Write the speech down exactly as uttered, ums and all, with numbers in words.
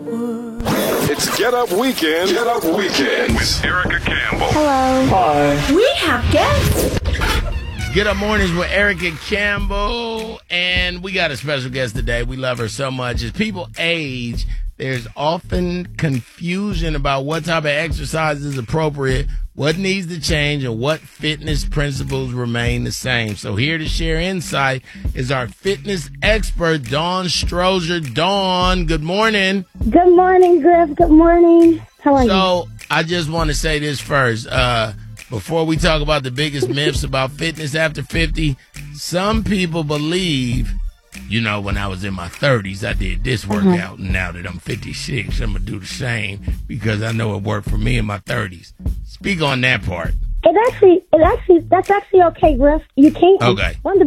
It's Get Up Weekend. Get Up Weekend with Erica Campbell. Hello. Hi. We have guests. Get Up Mornings with Erica Campbell, and we got a special guest today. We love her so much. As people age, there's often confusion about what type of exercise is appropriate, what needs to change, and what fitness principles remain the same. So here to share insight is our fitness expert, Dawn Strozier. Dawn, good morning. Good morning, Griff. Good morning. How are you? So I just want to say this first. Uh, before we talk about the biggest myths about fitness after fifty, some people believe, you know, when I was in my thirties, I did this workout, uh-huh. and now that I'm fifty-six, I'm going to do the same because I know it worked for me in my thirties. Speak on that part. It actually, it actually, that's actually okay, Griff. You can't. Okay. One of the